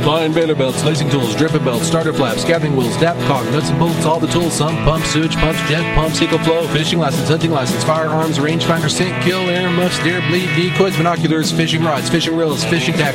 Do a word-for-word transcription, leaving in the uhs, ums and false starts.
Line banner belts, lacing tools, dripping belts, starter flaps, gathering wheels, dap caulk, nuts and bolts, all the tools, sump, pumps, sewage pumps, jet pumps, EcoFlow, fishing license, hunting license, firearms, rangefinder, sink, kill, air muffs, deer, bleed, decoys, binoculars, fishing rods, fishing reels, fishing tackle.